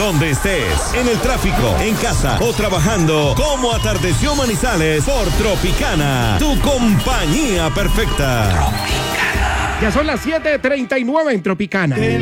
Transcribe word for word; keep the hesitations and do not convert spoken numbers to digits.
donde estés, en el tráfico, en casa o trabajando, como atardeció Manizales por Tropicana, tu compañía perfecta. Ya son las siete treinta y nueve en Tropicana.